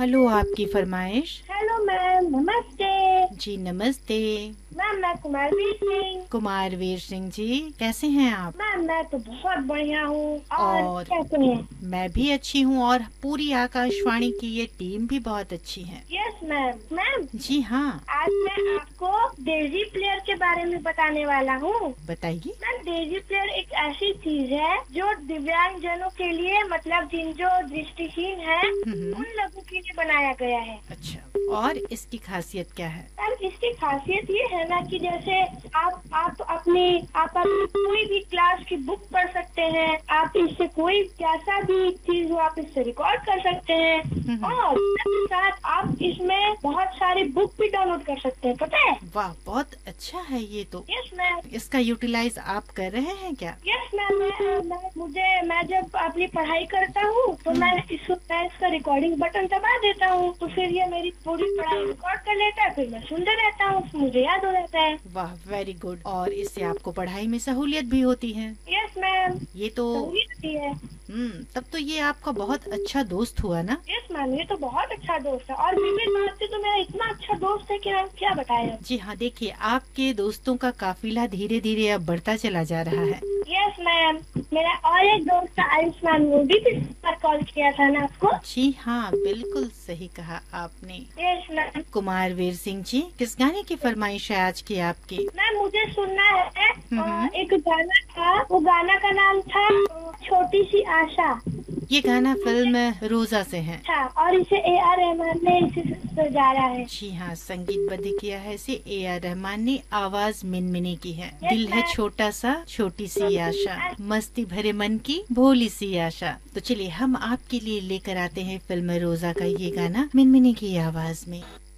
Hello, आपकी फरमाइश। Hello ma'am, नमस्ते। जी नमस्ते। मैम मैं कुमारवीर सिंह। कुमारवीर सिंह जी, कैसे हैं आप? मैम मैं तो बहुत बढ़िया हूँ। और और कैसे हैं? मैं भी अच्छी हूँ और पूरी आकाशवाणी की ये टीम भी बहुत अच्छी है। Yes ma'am. मैम जी हाँ, आज मैं आपको डेजी प्लेयर के बारे में बताने वाला हूँ। बताइए। मैम डेजी प्लेयर एक ऐसी चीज है जो दिव्यांग जनों के लिए, मतलब जिन जो दृष्टिहीन है उन लोगों के लिए बनाया गया है। अच्छा, और इसकी खासियत क्या है? मैम इसकी खासियत ये है ना कि जैसे आप अपनी कोई भी क्लास की बुक पढ़ सकते हैं। आप इससे कोई कैसा भी चीज हो आप इससे रिकॉर्ड कर सकते हैं। और साथ आप इसमें बहुत सारे बुक भी डाउनलोड कर सकते हैं, पता है? वाह, बहुत अच्छा है ये तो। Yes ma'am. इसका यूटिलाइज आप कर रहे हैं क्या? Yes ma'am. मैं जब अपनी पढ़ाई करता हूँ तो मैं इसका रिकॉर्डिंग बटन दबा देता हूँ, तो फिर ये मेरी पूरी पढ़ाई रिकॉर्ड कर लेता है। फिर मैं सुनते रहता हूँ, मुझे याद हो जाता है। वाह, वेरी गुड। और इससे आपको पढ़ाई में सहूलियत भी होती है। Yes ma'am. ये तो होती है। तब तो ये आपका बहुत अच्छा दोस्त हुआ ना? यस मैम, ये तो बहुत अच्छा दोस्त है। और विवेक बात से तो मेरा इतना अच्छा दोस्त है कि हम क्या बताएं। जी हाँ, देखिए आपके दोस्तों का काफिला धीरे धीरे अब बढ़ता चला जा रहा है। Yes ma'am. मेरा और एक दोस्त आयुष्मान, वो भी पर कॉल किया था ना आपको? जी हाँ, बिल्कुल सही कहा आपने। Yes ma'am. कुमारवीर सिंह जी, किस गाने की फरमाइश है आज की आपकी? मैम मुझे सुनना है एक गाना था, वो गाना का नाम था छोटी सी आशा। ये गाना फिल्म रोजा से है। अच्छा, और इसे AR रहमान ने इसे सजाया है। जी हाँ, संगीतबद्ध किया है इसे AR रहमान ने, आवाज मिनमिनी की है। दिल है छोटा सा, छोटी सी आशा, मस्ती भरे मन की भोली सी आशा। तो चलिए हम आपके लिए लेकर आते हैं फिल्म रोजा का ये गाना मिनमिनी की आवाज में।